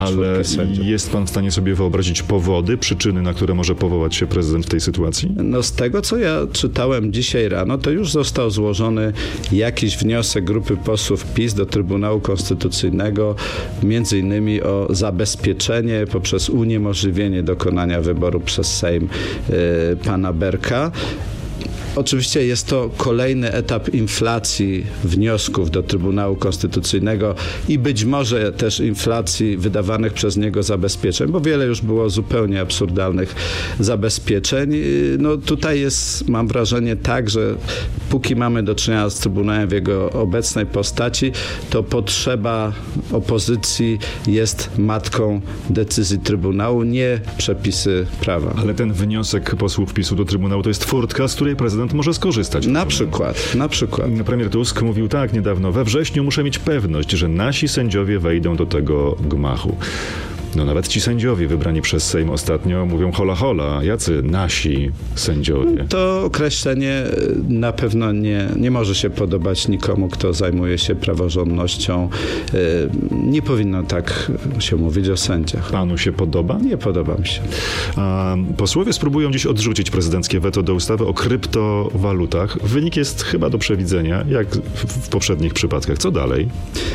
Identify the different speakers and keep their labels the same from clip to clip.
Speaker 1: Ale jest pan w stanie sobie wyobrazić powody, przyczyny, na które może powołać się prezydent w tej sytuacji?
Speaker 2: No z tego, co ja czytałem dzisiaj rano, to już został złożony jakiś wniosek grupy posłów PiS do Trybunału Konstytucyjnego, między innymi o zabezpieczenie poprzez uniemożliwienie dokonania wyboru przez Sejm pana Berka. Oczywiście jest to kolejny etap inflacji wniosków do Trybunału Konstytucyjnego i być może też inflacji wydawanych przez niego zabezpieczeń, bo wiele już było zupełnie absurdalnych zabezpieczeń. No tutaj jest, mam wrażenie, tak, że póki mamy do czynienia z Trybunałem w jego obecnej postaci, to potrzeba opozycji jest matką decyzji Trybunału, nie przepisy prawa.
Speaker 1: Ale ten wniosek posłów PiS-u do Trybunału to jest furtka, z której prezydent może skorzystać.
Speaker 2: Na przykład.
Speaker 1: Premier Tusk mówił tak niedawno: we wrześniu muszę mieć pewność, że nasi sędziowie wejdą do tego gmachu. No nawet ci sędziowie wybrani przez Sejm ostatnio mówią hola hola, jacy nasi sędziowie.
Speaker 2: To określenie na pewno nie może się podobać nikomu, kto zajmuje się praworządnością. Nie powinno tak się mówić o sędziach.
Speaker 1: Panu się podoba?
Speaker 2: Nie podoba mi się.
Speaker 1: A posłowie spróbują dziś odrzucić prezydenckie weto do ustawy o kryptowalutach. Wynik jest chyba do przewidzenia, jak w poprzednich przypadkach. Co dalej?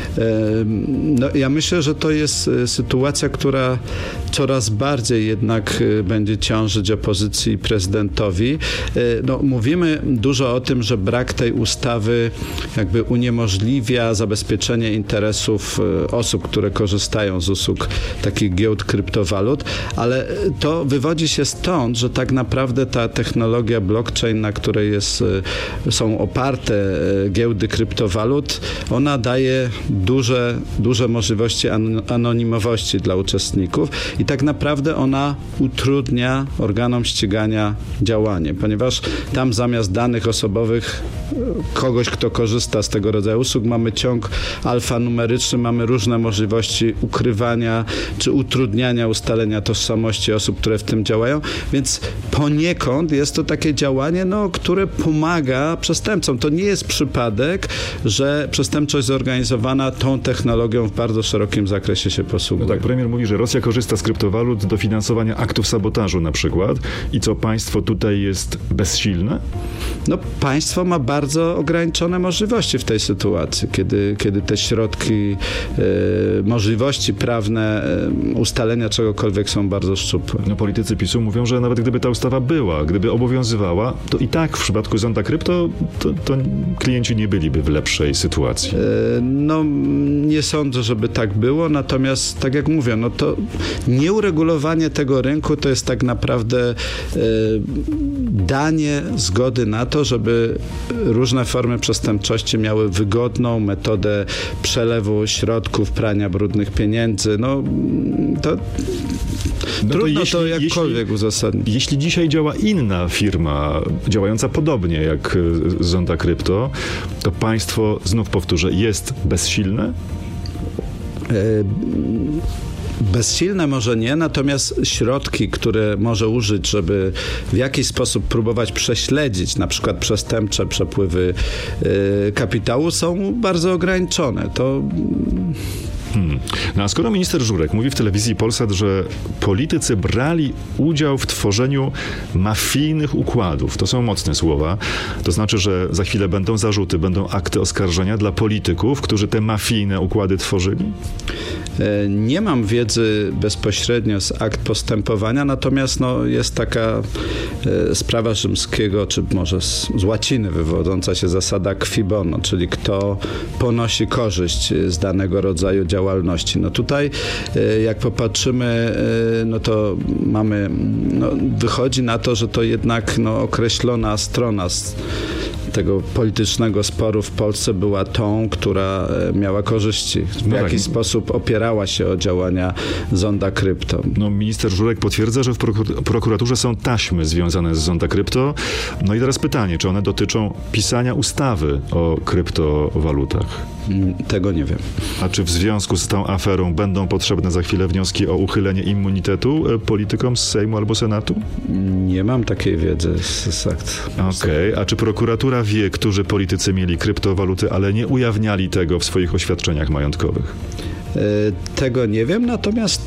Speaker 2: No, ja myślę, że to jest sytuacja, która coraz bardziej jednak będzie ciążyć opozycji i prezydentowi. No, mówimy dużo o tym, że brak tej ustawy jakby uniemożliwia zabezpieczenie interesów osób, które korzystają z usług takich giełd kryptowalut, ale to wywodzi się stąd, że tak naprawdę ta technologia blockchain, na której są oparte giełdy kryptowalut, ona daje duże możliwości anonimowości dla uczestników i tak naprawdę ona utrudnia organom ścigania działanie, ponieważ tam zamiast danych osobowych kogoś, kto korzysta z tego rodzaju usług, mamy ciąg alfanumeryczny, mamy różne możliwości ukrywania czy utrudniania ustalenia tożsamości osób, które w tym działają, więc poniekąd jest to takie działanie, które pomaga przestępcom. To nie jest przypadek, że przestępczość zorganizowana tą technologią w bardzo szerokim zakresie się posługuje.
Speaker 1: No tak, premier mówi, że Rosja korzysta z kryptowalut do finansowania aktów sabotażu na przykład. I co, państwo tutaj jest bezsilne?
Speaker 2: No, państwo ma bardzo ograniczone możliwości w tej sytuacji, kiedy te środki, możliwości prawne ustalenia czegokolwiek są bardzo szczupłe.
Speaker 1: No, politycy PiS-u mówią, że nawet gdyby ta ustawa gdyby obowiązywała, to i tak w przypadku Zonda Krypto to klienci nie byliby w lepszej sytuacji.
Speaker 2: No, nie sądzę, żeby tak było, natomiast tak jak mówię, to nieuregulowanie tego rynku to jest tak naprawdę danie zgody na to, żeby różne formy przestępczości miały wygodną metodę przelewu środków, prania brudnych pieniędzy. Trudno to jakkolwiek uzasadnić.
Speaker 1: Jeśli dzisiaj działa inna firma, działająca podobnie jak Zonda Krypto, to państwo, znów powtórzę, jest bezsilne?
Speaker 2: Bezsilne może nie, natomiast środki, które może użyć, żeby w jakiś sposób próbować prześledzić na przykład przestępcze przepływy kapitału, są bardzo ograniczone.
Speaker 1: No a skoro minister Żurek mówi w telewizji Polsat, że politycy brali udział w tworzeniu mafijnych układów, to są mocne słowa, to znaczy, że za chwilę będą zarzuty, będą akty oskarżenia dla polityków, którzy te mafijne układy tworzyli?
Speaker 2: Nie mam wiedzy bezpośrednio z akt postępowania, natomiast jest taka sprawa rzymskiego, czy może z łaciny wywodząca się zasada qui bono, czyli kto ponosi korzyść z danego rodzaju działalności. Tutaj jak popatrzymy, to mamy, wychodzi na to, że to jednak określona strona tego politycznego sporu w Polsce była tą, która miała korzyści. W jakiś sposób opierała się o działania Zonda Krypto.
Speaker 1: Minister Żurek potwierdza, że w prokuraturze są taśmy związane z Zonda Krypto. I teraz pytanie, czy one dotyczą pisania ustawy o kryptowalutach?
Speaker 2: Tego nie wiem.
Speaker 1: A czy w związku z tą aferą będą potrzebne za chwilę wnioski o uchylenie immunitetu politykom z Sejmu albo Senatu?
Speaker 2: Nie mam takiej wiedzy z akt.
Speaker 1: Okej. A czy prokuratura wie, którzy politycy mieli kryptowaluty, ale nie ujawniali tego w swoich oświadczeniach majątkowych?
Speaker 2: Tego nie wiem, natomiast